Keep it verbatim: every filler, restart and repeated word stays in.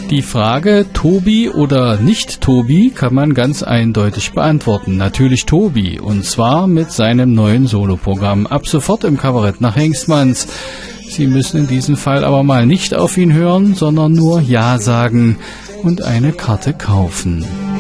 Die Frage Tobi oder nicht Tobi kann man ganz eindeutig beantworten. Natürlich Tobi, und zwar mit seinem neuen Soloprogramm. Ab sofort im Kabarett nach Hengstmanns. Sie müssen in diesem Fall aber mal nicht auf ihn hören, sondern nur Ja sagen und eine Karte kaufen.